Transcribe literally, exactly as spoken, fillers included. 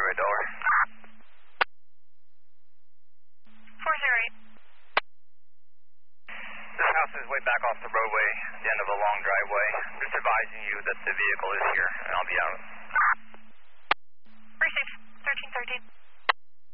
eight Delaware. four zero eight. This house is way back off the roadway, at the end of a long driveway. Just advising you that the vehicle is here.